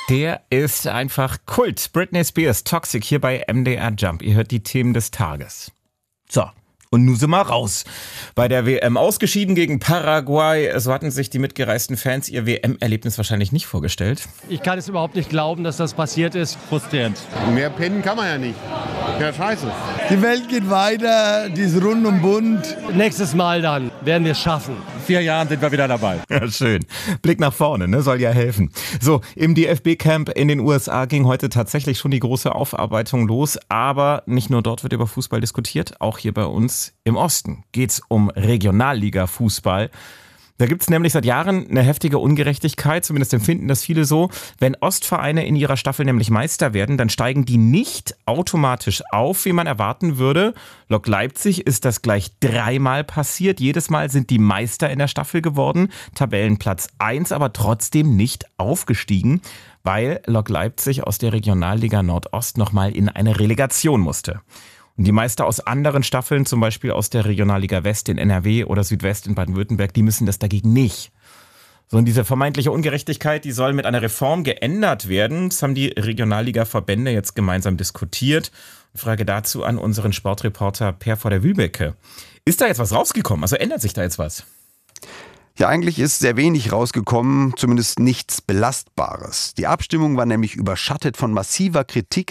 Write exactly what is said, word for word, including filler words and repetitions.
Der ist einfach Kult. Britney Spears, Toxic, hier bei M D R Jump. Ihr hört die Themen des Tages. So, und nun sind wir raus. Bei der W M ausgeschieden gegen Paraguay. So hatten sich die mitgereisten Fans ihr W M-Erlebnis wahrscheinlich nicht vorgestellt. Ich kann es überhaupt nicht glauben, dass das passiert ist. Frustrierend. Mehr pennen kann man ja nicht. Ja, scheiße. Die Welt geht weiter, die ist rund und bunt. Nächstes Mal dann werden wir es schaffen. In vier Jahren sind wir wieder dabei. Ja, schön. Blick nach vorne, ne? Soll ja helfen. So, im D F B-Camp in den U S A ging heute tatsächlich schon die große Aufarbeitung los. Aber nicht nur dort wird über Fußball diskutiert, auch hier bei uns im Osten geht's um Regionalliga-Fußball. Da gibt's nämlich seit Jahren eine heftige Ungerechtigkeit, zumindest empfinden das viele so. Wenn Ostvereine in ihrer Staffel nämlich Meister werden, dann steigen die nicht automatisch auf, wie man erwarten würde. Lok Leipzig ist das gleich dreimal passiert. Jedes Mal sind die Meister in der Staffel geworden, Tabellenplatz eins, aber trotzdem nicht aufgestiegen, weil Lok Leipzig aus der Regionalliga Nordost nochmal in eine Relegation musste. Und die Meister aus anderen Staffeln, zum Beispiel aus der Regionalliga West in N R W oder Südwest in Baden-Württemberg, die müssen das dagegen nicht. So, und diese vermeintliche Ungerechtigkeit, die soll mit einer Reform geändert werden. Das haben die Regionalliga-Verbände jetzt gemeinsam diskutiert. Frage dazu an unseren Sportreporter Per vor der Wühlbecke. Ist da jetzt was rausgekommen? Also ändert sich da jetzt was? Ja, eigentlich ist sehr wenig rausgekommen, zumindest nichts Belastbares. Die Abstimmung war nämlich überschattet von massiver Kritik